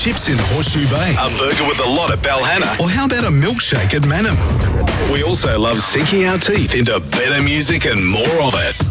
chips in Horseshoe Bay? A burger with a lot at Balhanna? Or how about a milkshake at Manham? We also love sinking our teeth into better music and more of it.